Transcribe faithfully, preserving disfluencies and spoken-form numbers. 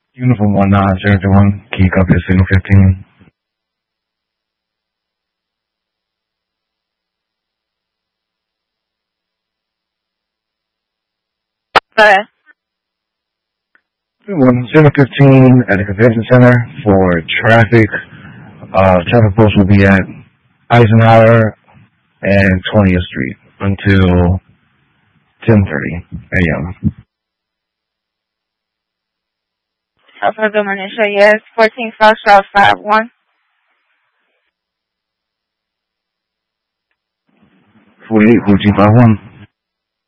Uniform one nine zero zero one, can you copy the signal fifteen? Okay. One zero fifteen at the convention center for traffic. Uh, traffic post will be at Eisenhower and twentieth Street until ten thirty a.m. Alpha Dominica, yes. fourteen Foxtrot five one. forty-eight fourteen five one.